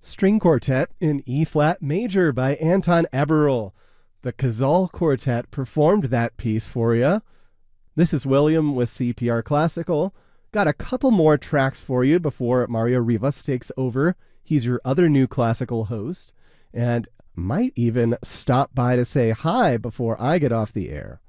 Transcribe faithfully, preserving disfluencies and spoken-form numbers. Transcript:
String Quartet in E-flat major by Anton Eberl. The Cazal Quartet performed that piece for you. This is William with C P R Classical. Got a couple more tracks for you before Mario Rivas takes over. He's your other new classical host, and might even stop by to say hi before I get off the air.